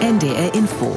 NDR Info.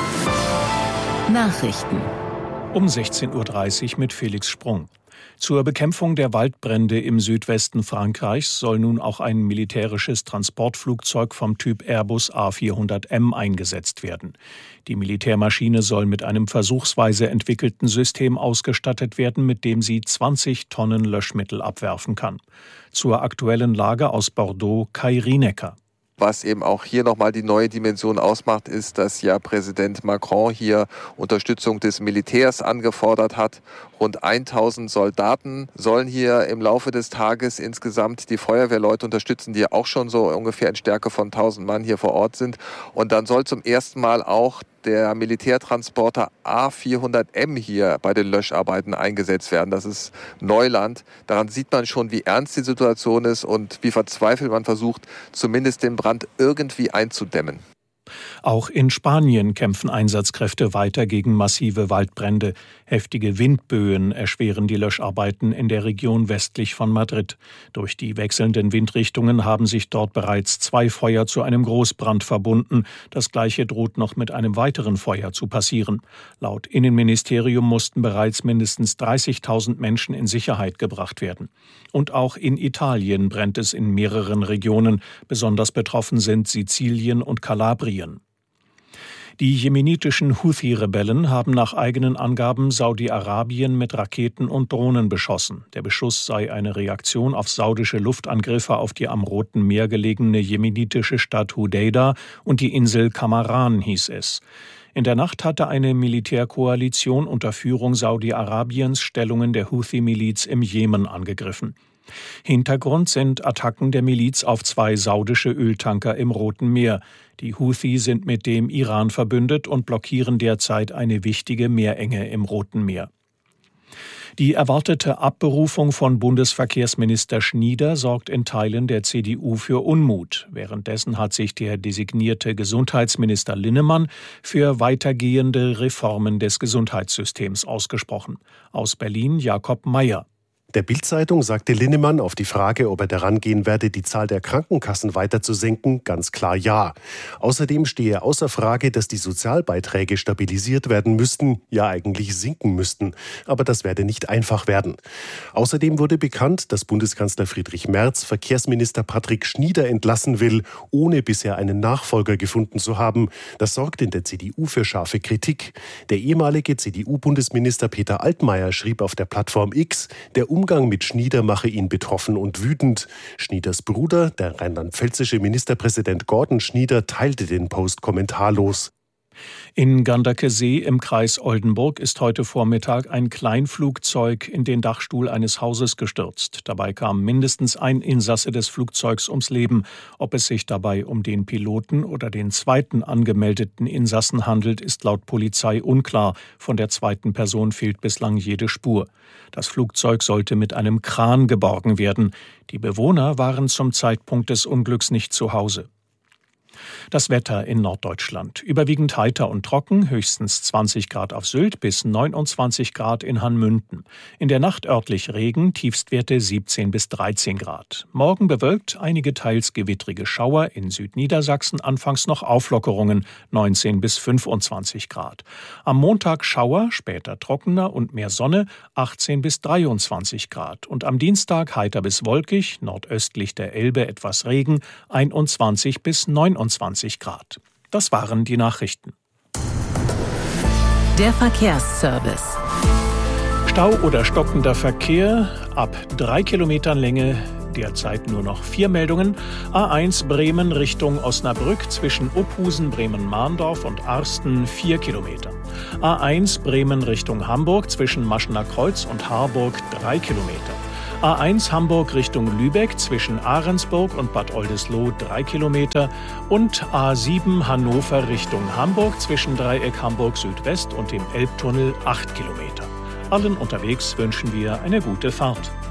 Nachrichten. Um 16:30 Uhr mit Felix Sprung. Zur Bekämpfung der Waldbrände im Südwesten Frankreichs soll nun auch ein militärisches Transportflugzeug vom Typ Airbus A400M eingesetzt werden. Die Militärmaschine soll mit einem versuchsweise entwickelten System ausgestattet werden, mit dem sie 20 Tonnen Löschmittel abwerfen kann. Zur aktuellen Lage aus Bordeaux, Kai Rienecker. Was eben auch hier nochmal die neue Dimension ausmacht, ist, dass ja Präsident Macron hier Unterstützung des Militärs angefordert hat. Rund 1000 Soldaten sollen hier im Laufe des Tages insgesamt die Feuerwehrleute unterstützen, die auch schon so ungefähr in Stärke von 1000 Mann hier vor Ort sind. Und dann soll zum ersten Mal auch der Militärtransporter A400M hier bei den Löscharbeiten eingesetzt werden. Das ist Neuland. Daran sieht man schon, wie ernst die Situation ist und wie verzweifelt man versucht, zumindest den Brand irgendwie einzudämmen. Auch in Spanien kämpfen Einsatzkräfte weiter gegen massive Waldbrände. Heftige Windböen erschweren die Löscharbeiten in der Region westlich von Madrid. Durch die wechselnden Windrichtungen haben sich dort bereits 2 Feuer zu einem Großbrand verbunden. Das Gleiche droht noch mit einem weiteren Feuer zu passieren. Laut Innenministerium mussten bereits mindestens 30.000 Menschen in Sicherheit gebracht werden. Und auch in Italien brennt es in mehreren Regionen. Besonders betroffen sind Sizilien und Kalabrien. Die jemenitischen Houthi-Rebellen haben nach eigenen Angaben Saudi-Arabien mit Raketen und Drohnen beschossen. Der Beschuss sei eine Reaktion auf saudische Luftangriffe auf die am Roten Meer gelegene jemenitische Stadt Hudeida und die Insel Kamaran, hieß es. In der Nacht hatte eine Militärkoalition unter Führung Saudi-Arabiens Stellungen der Houthi-Miliz im Jemen angegriffen. Hintergrund sind Attacken der Miliz auf 2 saudische Öltanker im Roten Meer. Die Houthi sind mit dem Iran verbündet und blockieren derzeit eine wichtige Meerenge im Roten Meer. Die erwartete Abberufung von Bundesverkehrsminister Schnieder sorgt in Teilen der CDU für Unmut. Währenddessen hat sich der designierte Gesundheitsminister Linnemann für weitergehende Reformen des Gesundheitssystems ausgesprochen. Aus Berlin Jakob Mayer. Der Bild-Zeitung sagte Linnemann auf die Frage, ob er daran gehen werde, die Zahl der Krankenkassen weiter zu senken, ganz klar ja. Außerdem stehe außer Frage, dass die Sozialbeiträge stabilisiert werden müssten, ja eigentlich sinken müssten. Aber das werde nicht einfach werden. Außerdem wurde bekannt, dass Bundeskanzler Friedrich Merz Verkehrsminister Patrick Schnieder entlassen will, ohne bisher einen Nachfolger gefunden zu haben. Das sorgt in der CDU für scharfe Kritik. Der ehemalige CDU-Bundesminister Peter Altmaier schrieb auf der Plattform X, der Umgang mit Schnieder mache ihn betroffen und wütend. Schnieders Bruder, der rheinland-pfälzische Ministerpräsident Gordon Schnieder, teilte den Post kommentarlos. In Ganderkesee im Kreis Oldenburg ist heute Vormittag ein Kleinflugzeug in den Dachstuhl eines Hauses gestürzt. Dabei kam mindestens ein Insasse des Flugzeugs ums Leben. Ob es sich dabei um den Piloten oder den zweiten angemeldeten Insassen handelt, ist laut Polizei unklar. Von der zweiten Person fehlt bislang jede Spur. Das Flugzeug sollte mit einem Kran geborgen werden. Die Bewohner waren zum Zeitpunkt des Unglücks nicht zu Hause. Das Wetter in Norddeutschland. Überwiegend heiter und trocken, höchstens 20 Grad auf Sylt bis 29 Grad in Hanmünden. In der Nacht örtlich Regen, Tiefstwerte 17 bis 13 Grad. Morgen bewölkt, einige teils gewittrige Schauer, in Südniedersachsen anfangs noch Auflockerungen, 19 bis 25 Grad. Am Montag Schauer, später trockener und mehr Sonne, 18 bis 23 Grad. Und am Dienstag heiter bis wolkig, nordöstlich der Elbe etwas Regen, 21 bis 29 Grad. Das waren die Nachrichten. Der Verkehrsservice. Stau oder stockender Verkehr ab 3 Kilometern Länge. Derzeit nur noch 4 Meldungen. A1 Bremen Richtung Osnabrück zwischen Opphusen, Bremen-Mahndorf und Arsten 4 Kilometer. A1 Bremen Richtung Hamburg zwischen Maschener Kreuz und Harburg 3 Kilometer. A1 Hamburg Richtung Lübeck zwischen Ahrensburg und Bad Oldesloe 3 Kilometer und A7 Hannover Richtung Hamburg zwischen Dreieck Hamburg Südwest und dem Elbtunnel 8 Kilometer. Allen unterwegs wünschen wir eine gute Fahrt.